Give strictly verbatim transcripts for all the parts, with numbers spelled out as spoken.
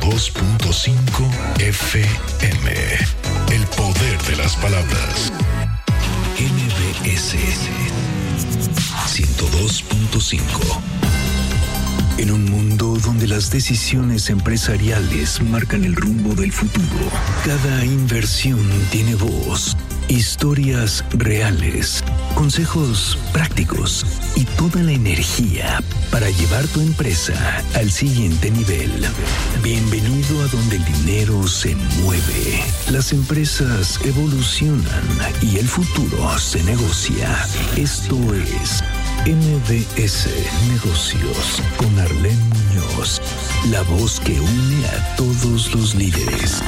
dos punto cinco F M. El poder de las palabras. M B S ciento dos punto cinco. En un mundo donde las decisiones empresariales marcan el rumbo del futuro, cada inversión tiene voz, historias reales, consejos prácticos y toda la energía para llevar tu empresa al siguiente nivel. Bienvenido a donde el dinero se mueve, las empresas evolucionan y el futuro se negocia. Esto es M B S Negocios con Arlene Muñoz, la voz que une a todos los líderes.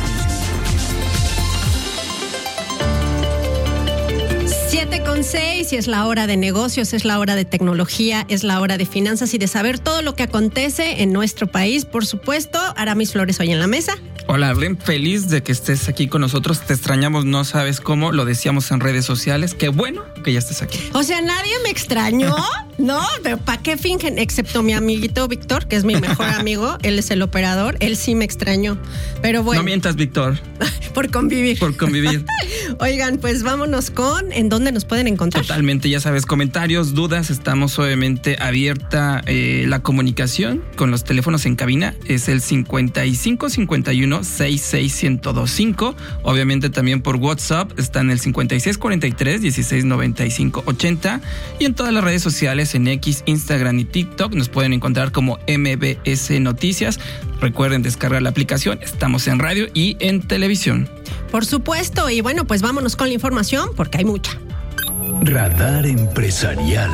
siete con seis y es la hora de negocios, es la hora de tecnología, es la hora de finanzas y de saber todo lo que acontece en nuestro país. Por supuesto, Aramis Flores hoy en la mesa. Hola, Arlene, feliz de que estés aquí con nosotros. Te extrañamos, no sabes cómo, lo decíamos en redes sociales. Qué bueno que ya estés aquí. O sea, nadie me extrañó, ¿no? Pero ¿para qué fingen? Excepto mi amiguito Víctor, que es mi mejor amigo. Él es el operador. Él sí me extrañó. Pero bueno. No mientas, Víctor. Por convivir. Por convivir. Oigan, pues vámonos con ¿en dónde nos pueden encontrar? Totalmente, ya sabes, comentarios, dudas. Estamos obviamente abierta eh, la comunicación con los teléfonos en cabina. Es el cincuenta y cinco cincuenta y uno sesenta y seis ciento veinticinco. Obviamente también por WhatsApp está en el cincuenta y seis cuarenta y tres dieciséis noventa y cinco ochenta. Y en todas las redes sociales, en X, Instagram y TikTok, nos pueden encontrar como M B S Noticias. Recuerden descargar la aplicación. Estamos en radio y en televisión. Por supuesto. Y bueno, pues vámonos con la información porque hay mucha. Radar Empresarial.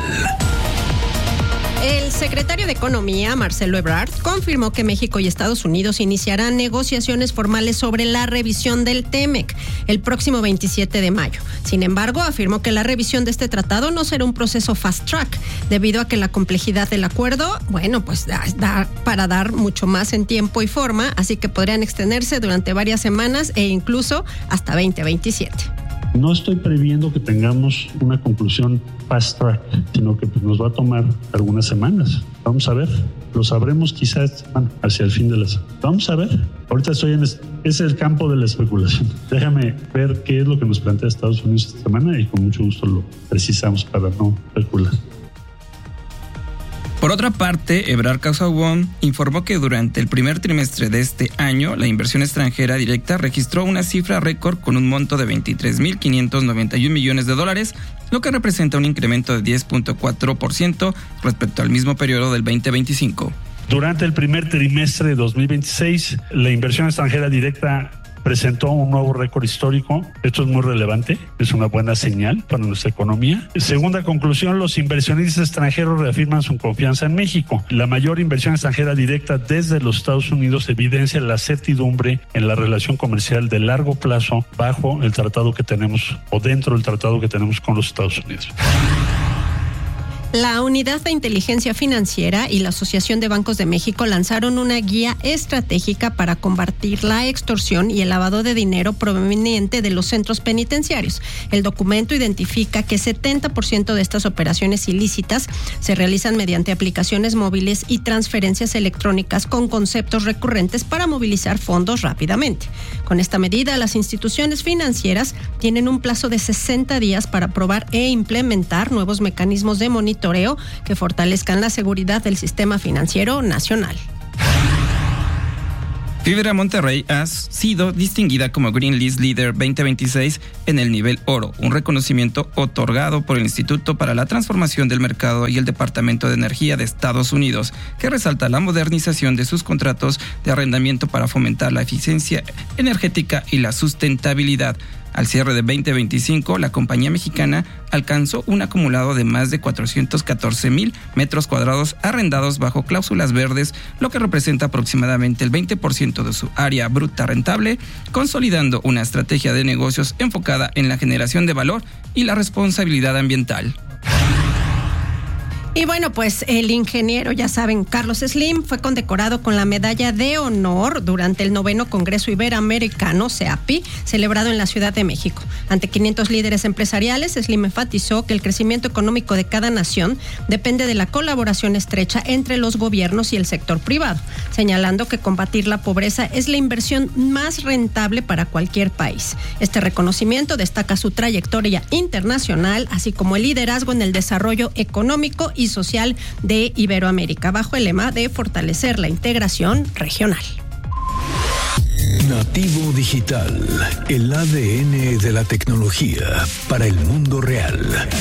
El secretario de Economía, Marcelo Ebrard, confirmó que México y Estados Unidos iniciarán negociaciones formales sobre la revisión del TEMEC el próximo veintisiete de mayo. Sin embargo, afirmó que la revisión de este tratado no será un proceso fast track, debido a que la complejidad del acuerdo, bueno, pues da, da para dar mucho más en tiempo y forma, así que podrían extenderse durante varias semanas e incluso hasta veinte veintisiete. No estoy previendo que tengamos una conclusión fast track, sino que pues, nos va a tomar algunas semanas. Vamos a ver, lo sabremos quizás bueno, hacia el fin de la semana. Vamos a ver, ahorita estoy en es, es el campo de la especulación. Déjame ver qué es lo que nos plantea Estados Unidos esta semana y con mucho gusto lo precisamos para no especular. Por otra parte, Ebrard Casaubon informó que durante el primer trimestre de este año, la inversión extranjera directa registró una cifra récord con un monto de veintitrés mil quinientos noventa y un millones de dólares, lo que representa un incremento de diez punto cuatro por ciento respecto al mismo periodo del veinte veinticinco. Durante el primer trimestre de dos mil veintiséis, la inversión extranjera directa presentó un nuevo récord histórico. Esto es muy relevante, es una buena señal para nuestra economía. Segunda conclusión, los inversionistas extranjeros reafirman su confianza en México. La mayor inversión extranjera directa desde los Estados Unidos evidencia la certidumbre en la relación comercial de largo plazo bajo el tratado que tenemos o dentro del tratado que tenemos con los Estados Unidos. La Unidad de Inteligencia Financiera y la Asociación de Bancos de México lanzaron una guía estratégica para combatir la extorsión y el lavado de dinero proveniente de los centros penitenciarios. El documento identifica que setenta por ciento de estas operaciones ilícitas se realizan mediante aplicaciones móviles y transferencias electrónicas con conceptos recurrentes para movilizar fondos rápidamente. Con esta medida, las instituciones financieras tienen un plazo de sesenta días para aprobar e implementar nuevos mecanismos de monitoreo que fortalezcan la seguridad del sistema financiero nacional. Fibra Monterrey ha sido distinguida como Green List Leader veinte veintiséis en el nivel oro, un reconocimiento otorgado por el Instituto para la Transformación del Mercado y el Departamento de Energía de Estados Unidos, que resalta la modernización de sus contratos de arrendamiento para fomentar la eficiencia energética y la sustentabilidad. Al cierre de veinte veinticinco, la compañía mexicana alcanzó un acumulado de más de cuatrocientos catorce mil metros cuadrados arrendados bajo cláusulas verdes, lo que representa aproximadamente el veinte por ciento de su área bruta rentable, consolidando una estrategia de negocios enfocada en la generación de valor y la responsabilidad ambiental. Y bueno, pues el ingeniero, ya saben, Carlos Slim, fue condecorado con la medalla de honor durante el noveno Congreso Iberoamericano, C E A P I, celebrado en la Ciudad de México. Ante quinientos líderes empresariales, Slim enfatizó que el crecimiento económico de cada nación depende de la colaboración estrecha entre los gobiernos y el sector privado. señalando que combatir la pobreza es la inversión más rentable para cualquier país. Este reconocimiento destaca su trayectoria internacional, así como el liderazgo en el desarrollo económico y social de Iberoamérica, bajo el lema de fortalecer la integración regional. Nativo Digital, el A D N de la tecnología para el mundo real.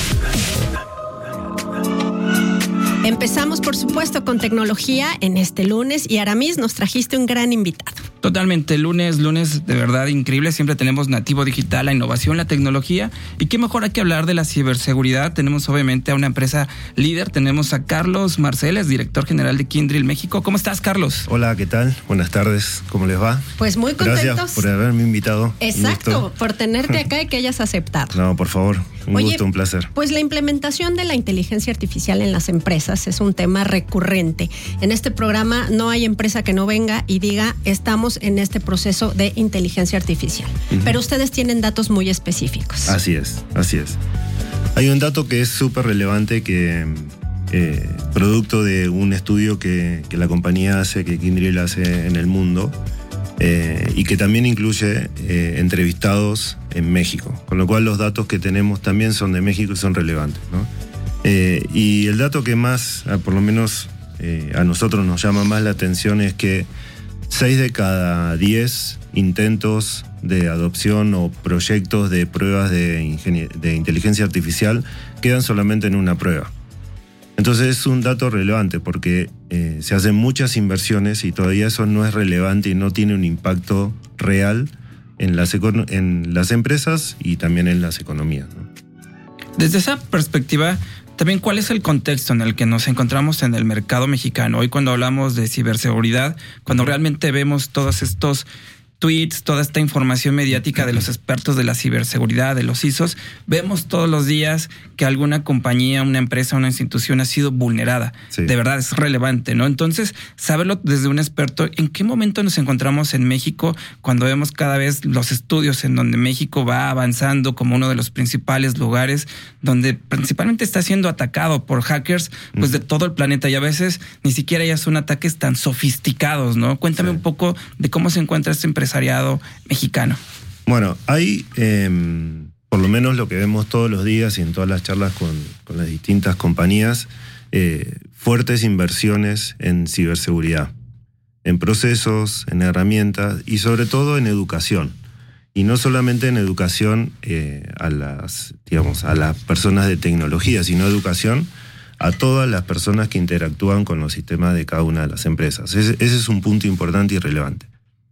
Empezamos, por supuesto, con tecnología en este lunes y Aramis, nos trajiste un gran invitado. Totalmente, lunes, lunes de verdad increíble. Siempre tenemos Nativo Digital, la innovación, la tecnología. Y qué mejor hay que hablar de la ciberseguridad. Tenemos obviamente a una empresa líder. Tenemos a Carlos Marceles, director general de Kyndryl México. ¿Cómo estás, Carlos? Hola, ¿qué tal? Buenas tardes, ¿cómo les va? Pues muy contentos. Gracias por haberme invitado. Exacto, por tenerte acá y que hayas aceptado. No, por favor, un Oye, gusto, un placer. Pues la implementación de la inteligencia artificial en las empresas es un tema recurrente. En este programa no hay empresa que no venga y diga, estamos en este proceso de inteligencia artificial. Uh-huh. Pero ustedes tienen datos muy específicos. Así es, así es. Hay un dato que es súper relevante que, eh, producto de un estudio que, que la compañía hace, que Kyndryl hace en el mundo, eh, y que también incluye eh, entrevistados en México. Con lo cual los datos que tenemos también son de México y son relevantes, ¿no? Eh, y el dato que más, por lo menos eh, a nosotros nos llama más la atención es que seis de cada diez intentos de adopción o proyectos de pruebas de, ingenie- de inteligencia artificial quedan solamente en una prueba. Entonces es un dato relevante porque eh, se hacen muchas inversiones y todavía eso no es relevante y no tiene un impacto real en las, econo- en las empresas y también en las economías, ¿no? Desde esa perspectiva, también, ¿cuál es el contexto en el que nos encontramos en el mercado mexicano? Hoy cuando hablamos de ciberseguridad, cuando realmente vemos todos estos tweets, toda esta información mediática de los expertos de la ciberseguridad, de los I S Os, vemos todos los días que alguna compañía, una empresa, una institución ha sido vulnerada. Sí. De verdad, es relevante, ¿no? Entonces, saberlo desde un experto, ¿en qué momento nos encontramos en México cuando vemos cada vez los estudios en donde México va avanzando como uno de los principales lugares donde principalmente está siendo atacado por hackers, pues, de todo el planeta, y a veces ni siquiera ya son ataques tan sofisticados, ¿no? Cuéntame sí. un poco de cómo se encuentra este empresariado mexicano. Bueno, hay, eh, por lo menos lo que vemos todos los días y en todas las charlas con, con las distintas compañías, eh, fuertes inversiones en ciberseguridad, en procesos, en herramientas y sobre todo en educación. Y no solamente en educación eh, a las, digamos, a las personas de tecnología, sino educación a todas las personas que interactúan con los sistemas de cada una de las empresas. Ese, ese es un punto importante y relevante.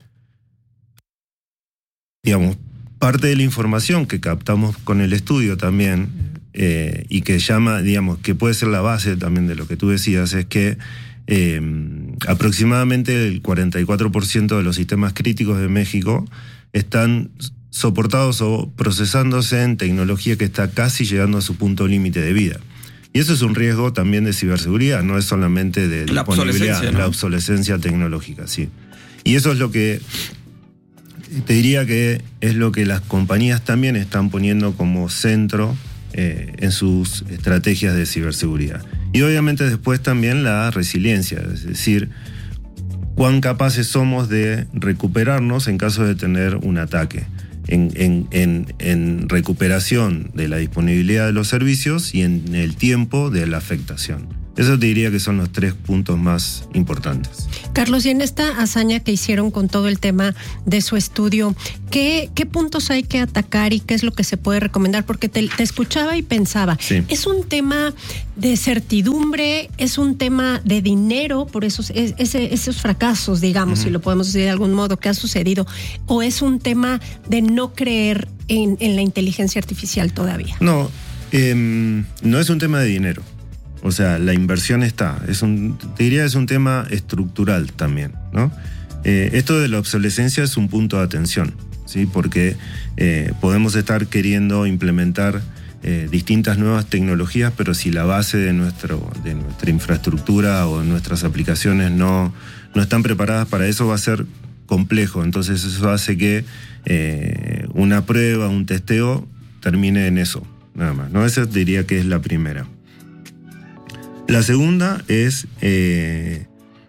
Digamos, parte de la información que captamos con el estudio también, eh, y que llama, digamos, que puede ser la base también de lo que tú decías, es que eh, aproximadamente el cuarenta y cuatro por ciento de los sistemas críticos de México están soportados o procesándose en tecnología que está casi llegando a su punto límite de vida. Y eso es un riesgo también de ciberseguridad, no es solamente de la disponibilidad, obsolescencia, ¿no? La obsolescencia tecnológica, sí. Y eso es lo que... Te diría que es lo que las compañías también están poniendo como centro eh, en sus estrategias de ciberseguridad. Y obviamente después también la resiliencia, es decir, cuán capaces somos de recuperarnos en caso de tener un ataque, en, en, en, en recuperación de la disponibilidad de los servicios y en el tiempo de la afectación. Eso te diría que son los tres puntos más importantes. Carlos, y en esta hazaña que hicieron con todo el tema de su estudio, ¿qué, qué puntos hay que atacar y qué es lo que se puede recomendar? Porque te, te escuchaba y pensaba, sí. ¿Es un tema de certidumbre? ¿Es un tema de dinero por esos, ese, esos fracasos, digamos, uh-huh. si lo podemos decir de algún modo, que ha sucedido? ¿O es un tema de no creer en, en la inteligencia artificial todavía? No, eh, no es un tema de dinero. O sea, la inversión está. Es un, te diría es un tema estructural también, ¿no? Eh, esto de la obsolescencia es un punto de atención, ¿sí? Porque eh, podemos estar queriendo implementar eh, distintas nuevas tecnologías, pero si la base de, nuestro, de nuestra infraestructura o de nuestras aplicaciones no, no están preparadas para eso, va a ser complejo. Entonces eso hace que eh, una prueba, un testeo, termine en eso, nada más, ¿no? Esa diría que es la primera. La segunda es, eh,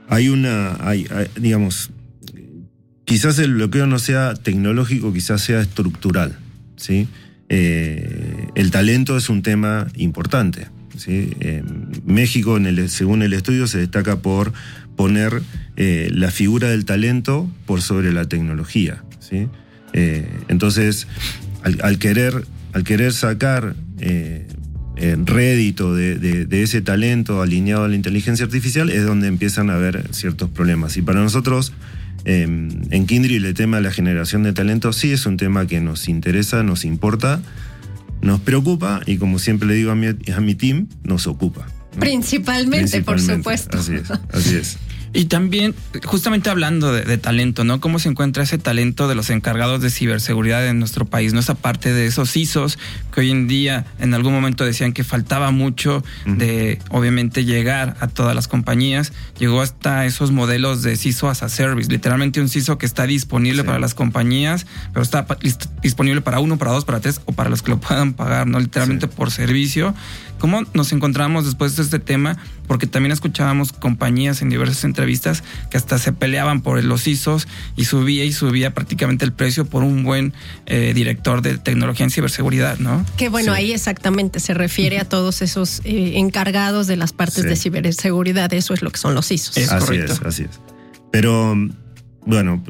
hay una, hay, hay, digamos, quizás el bloqueo no sea tecnológico, quizás sea estructural, ¿sí? Eh, el talento es un tema importante, ¿sí? Eh, México, en el, según el estudio, se destaca por poner eh, la figura del talento por sobre la tecnología, ¿sí? Eh, entonces, al, al, querer, al querer sacar eh, eh, rédito de, de, de ese talento alineado a la inteligencia artificial, es donde empiezan a haber ciertos problemas. Y para nosotros, eh, en Kyndryl, el tema de la generación de talento sí es un tema que nos interesa, nos importa, nos preocupa y, como siempre le digo a mi, a mi team, nos ocupa, ¿no? Principalmente, Principalmente, por supuesto. Así es, así es. Y también, justamente hablando de, de talento, ¿no? ¿Cómo se encuentra ese talento de los encargados de ciberseguridad en nuestro país? ¿No? Esa parte de esos I S Os que hoy en día en algún momento decían que faltaba mucho uh-huh. de, obviamente, llegar a todas las compañías. Llegó hasta esos modelos de C I S O as a Service. Literalmente un C I S O que está disponible sí. para las compañías, pero está disponible para uno, para dos, para tres o para los que lo puedan pagar, ¿no? Literalmente sí. por servicio. ¿Cómo nos encontramos después de este tema? Porque también escuchábamos compañías en diversas entrevistas que hasta se peleaban por los I S Os y subía y subía prácticamente el precio por un buen eh, director de tecnología en ciberseguridad, ¿no? Que bueno, sí. ahí exactamente se refiere a todos esos eh, encargados de las partes sí. de ciberseguridad. Eso es lo que son los I S Os. Es así correcto. es, así es. Pero, bueno,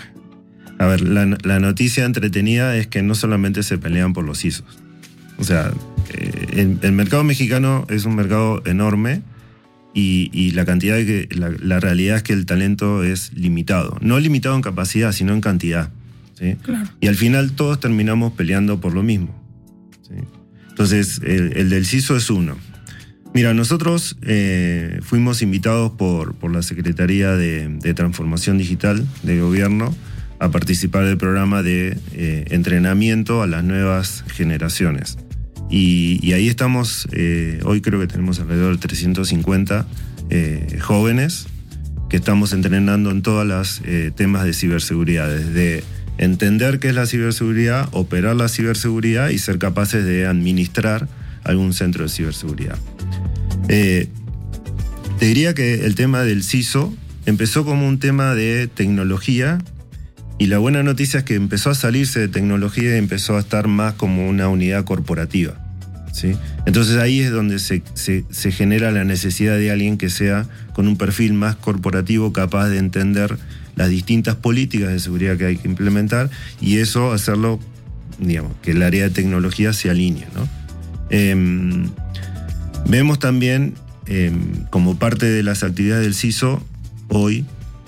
a ver, la, la noticia entretenida es que no solamente se pelean por los I S Os. O sea, eh, el, el mercado mexicano es un mercado enorme y, y la cantidad de que, la, la realidad es que el talento es limitado. No limitado en capacidad, sino en cantidad, ¿sí? Claro. Y al final todos terminamos peleando por lo mismo, ¿sí? Entonces, el, el del C I S O es uno. Mira, nosotros eh, fuimos invitados por, por la Secretaría de, de Transformación Digital de Gobierno a participar del programa de eh, entrenamiento a las nuevas generaciones. Y, y ahí estamos, eh, hoy creo que tenemos alrededor de trescientos cincuenta eh, jóvenes que estamos entrenando en todos los eh, temas de ciberseguridad, desde entender qué es la ciberseguridad, operar la ciberseguridad y ser capaces de administrar algún centro de ciberseguridad. Eh, te diría que el tema del C I S O empezó como un tema de tecnología. Y la buena noticia es que empezó a salirse de tecnología y empezó a estar más como una unidad corporativa, ¿sí? Entonces ahí es donde se, se, se genera la necesidad de alguien que sea con un perfil más corporativo, capaz de entender las distintas políticas de seguridad que hay que implementar y eso hacerlo, digamos, que el área de tecnología se alinee, ¿no? Eh, vemos también, eh, como parte de las actividades del C I S O, hoy,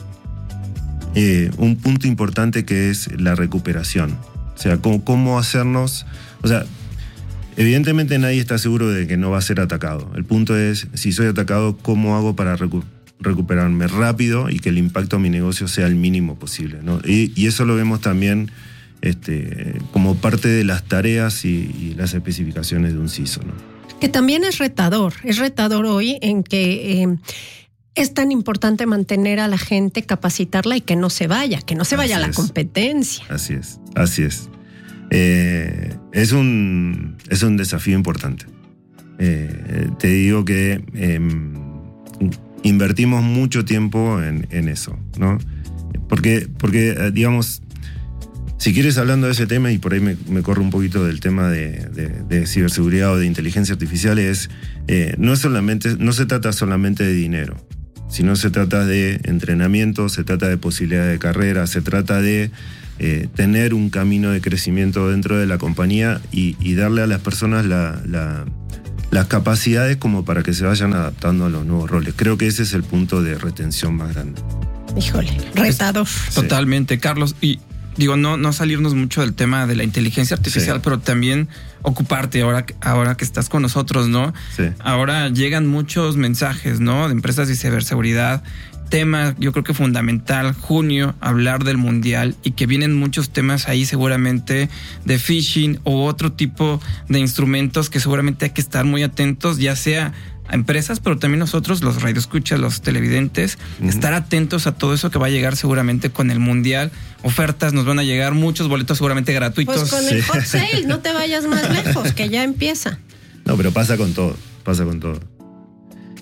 Eh, un punto importante que es la recuperación. O sea, cómo, cómo hacernos... O sea, evidentemente nadie está seguro de que no va a ser atacado. El punto es, si soy atacado, ¿cómo hago para recu- recuperarme rápido y que el impacto a mi negocio sea el mínimo posible, ¿no? Y, y eso lo vemos también este, como parte de las tareas y, y las especificaciones de un C I S O, ¿no? Que también es retador. Es retador hoy en que... Eh, Es tan importante mantener a la gente, capacitarla y que no se vaya, que no se vaya así a la es. competencia. Así es, así es. Eh, es, un, es un desafío importante. Eh, te digo que eh, invertimos mucho tiempo en, en eso, ¿no? Porque, porque, digamos, si quieres hablando de ese tema, y por ahí me, me corro un poquito del tema de, de, de ciberseguridad o de inteligencia artificial, es, eh, no, es solamente, no se trata solamente de dinero. Si no se trata de entrenamiento, se trata de posibilidades de carrera, se trata de eh, tener un camino de crecimiento dentro de la compañía y, y darle a las personas la, la, las capacidades como para que se vayan adaptando a los nuevos roles. Creo que ese es el punto de retención más grande. Híjole, retador. Totalmente, Carlos. Y digo, no, no salirnos mucho del tema de la inteligencia artificial, sí. pero también ocuparte ahora, ahora que estás con nosotros, ¿no? Sí. Ahora llegan muchos mensajes, ¿no? De empresas de ciberseguridad. Tema, yo creo que fundamental, junio, hablar del mundial y que vienen muchos temas ahí seguramente de phishing o otro tipo de instrumentos que seguramente hay que estar muy atentos, ya sea a empresas, pero también nosotros, los radioescuchas, los televidentes, uh-huh. estar atentos a todo eso que va a llegar seguramente con el mundial. Ofertas, nos van a llegar muchos boletos seguramente gratuitos. Pues con sí. el hot sale, no te vayas más lejos, que ya empieza. No, pero pasa con todo, pasa con todo.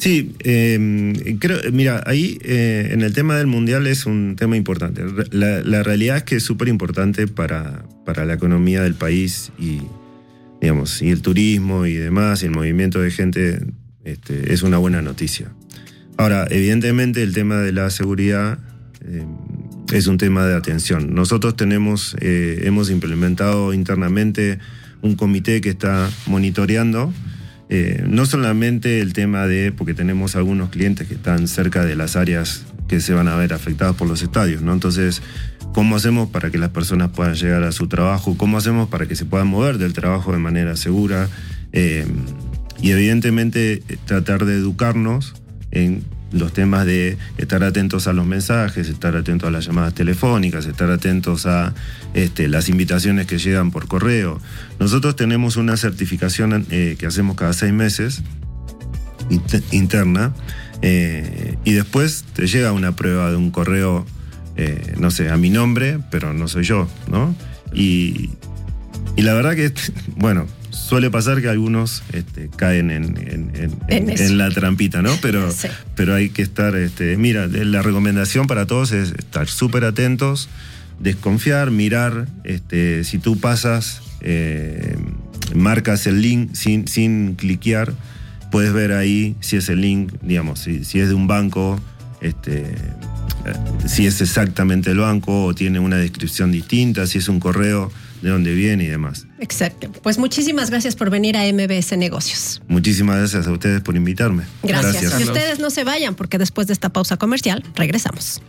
Sí, eh, creo, mira, ahí eh, en el tema del mundial es un tema importante. La, la realidad es que es súper importante para, para la economía del país y, digamos, y el turismo y demás, y el movimiento de gente, este, es una buena noticia. Ahora, evidentemente el tema de la seguridad eh, es un tema de atención. Nosotros tenemos, eh, hemos implementado internamente un comité que está monitoreando Eh, no solamente el tema de, porque tenemos algunos clientes que están cerca de las áreas que se van a ver afectadas por los estadios, ¿no? Entonces, ¿cómo hacemos para que las personas puedan llegar a su trabajo? ¿Cómo hacemos para que se puedan mover del trabajo de manera segura? Eh, y evidentemente tratar de educarnos en los temas de estar atentos a los mensajes, estar atentos a las llamadas telefónicas, estar atentos a este, las invitaciones que llegan por correo. Nosotros tenemos una certificación eh, que hacemos cada seis meses, interna, eh, y después te llega una prueba de un correo, eh, no sé, a mi nombre, pero no soy yo, ¿no? Y, y la verdad que, bueno, suele pasar que algunos este, caen en, en, en, en, en la trampita, ¿no? Pero, sí. pero hay que estar, este, mira, la recomendación para todos es estar súper atentos, desconfiar, mirar, este, si tú pasas, eh, marcas el link sin, sin cliquear, puedes ver ahí si es el link, digamos, si, si es de un banco, este, si es exactamente el banco o tiene una descripción distinta, si es un correo, de dónde viene y demás. Exacto. Pues muchísimas gracias por venir a M B S Negocios. Muchísimas gracias a ustedes por invitarme. Gracias. Gracias. Y ustedes no se vayan porque después de esta pausa comercial regresamos.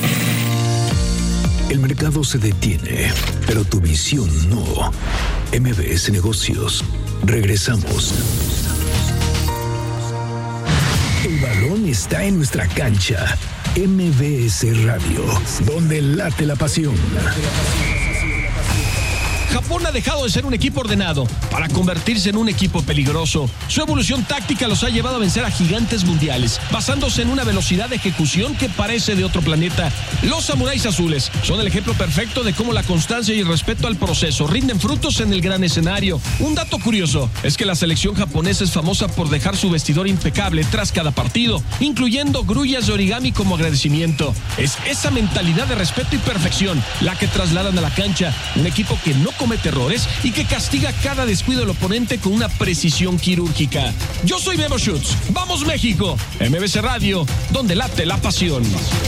El mercado se detiene, pero tu visión no. M B S Negocios. Regresamos. El balón está en nuestra cancha. M B S Radio, donde late la pasión. Japón ha dejado de ser un equipo ordenado para convertirse en un equipo peligroso. Su evolución táctica los ha llevado a vencer a gigantes mundiales, basándose en una velocidad de ejecución que parece de otro planeta. Los samuráis azules son el ejemplo perfecto de cómo la constancia y el respeto al proceso rinden frutos en el gran escenario. Un dato curioso es que la selección japonesa es famosa por dejar su vestidor impecable tras cada partido, incluyendo grullas de origami como agradecimiento. Es esa mentalidad de respeto y perfección la que trasladan a la cancha, un equipo que no comete errores y que castiga cada descuido del oponente con una precisión quirúrgica. Yo soy Memo Schutz. ¡Vamos México! M B S Radio, donde late la pasión.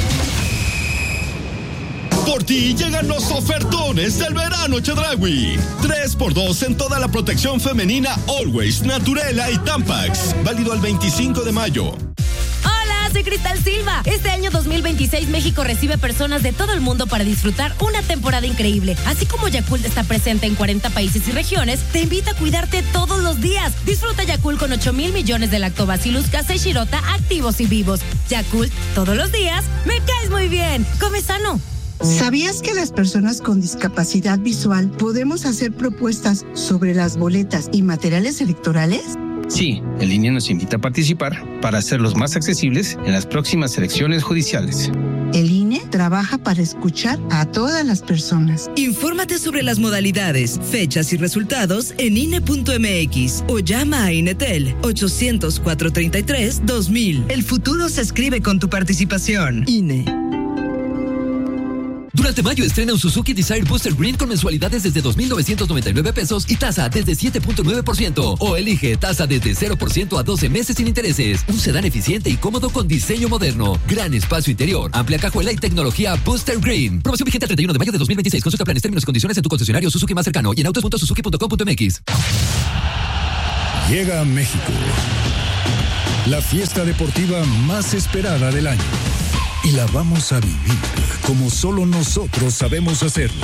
Por ti llegan los ofertones del verano Chedraui. tres por dos en toda la protección femenina Always, Naturela y Tampax. Válido al veinticinco de mayo. Soy Cristal Silva. Este año dos mil veintiséis México recibe personas de todo el mundo para disfrutar una temporada increíble. Así como Yakult está presente en cuarenta países y regiones, te invita a cuidarte todos los días. Disfruta Yakult con ocho mil millones de Lactobacillus casei shirota activos y vivos. Yakult, todos los días, me caes muy bien. Come sano. ¿Sabías que las personas con discapacidad visual podemos hacer propuestas sobre las boletas y materiales electorales? Sí, el I N E nos invita a participar para hacerlos más accesibles en las próximas elecciones judiciales. El I N E trabaja para escuchar a todas las personas. Infórmate sobre las modalidades, fechas y resultados en I N E punto M X o llama a Inetel ochocientos, cuatrocientos treinta y tres, dos mil. El futuro se escribe con tu participación. I N E. Durante mayo estrena un Suzuki Desire Booster Green con mensualidades desde dos mil novecientos noventa y nueve pesos y tasa desde siete punto nueve por ciento. O elige tasa desde cero por ciento a doce meses sin intereses. Un sedán eficiente y cómodo con diseño moderno. Gran espacio interior, amplia cajuela y tecnología Booster Green. Promoción vigente el treinta y uno de mayo de dos mil veintiséis. Consulta planes, términos y condiciones en tu concesionario Suzuki más cercano y en autos punto suzuki punto com punto m x. Llega a México la fiesta deportiva más esperada del año. Y la vamos a vivir como solo nosotros sabemos hacerlo.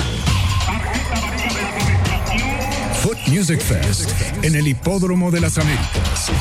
Foot Music Fest en el Hipódromo de las Américas.